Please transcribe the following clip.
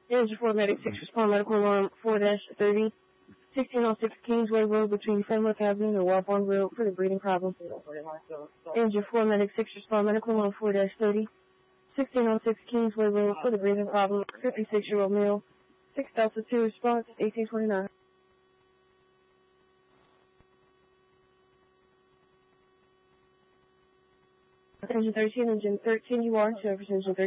Engine 4 Medic 6 respond medical alarm 4-30. 1606 Kingsway Road between Fenwick Avenue and Wellborn Road for the breathing problem. Engine 4 Medic 6 respond medical alarm 4-30. 1606 Kingsway Road for the breathing problem. 56-year-old male. 6 Delta 2 response 1829. Engine 13, Engine 13, you are in service, Engine 13.